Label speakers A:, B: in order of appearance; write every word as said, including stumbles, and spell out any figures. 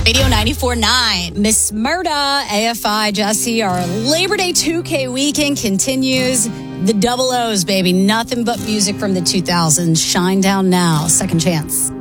A: Radio ninety-four point nine. Miss Murda, A F I, Jesse, our Labor Day two K weekend continues. The double O's, baby. Nothing but music from the two thousands. Shine Down Now. Second Chance.